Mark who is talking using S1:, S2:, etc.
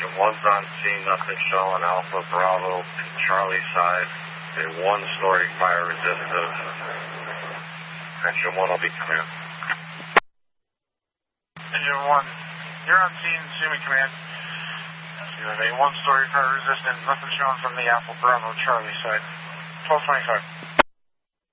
S1: Engine 1's on scene, nothing showing. Alpha Bravo, Charlie side. A one-story fire resistive. Engine 1 will be coming in.
S2: Engine 1, you're on scene, assuming command. You have a one-story fire resistant, nothing showing from the Alpha Bravo Charlie side. 1225.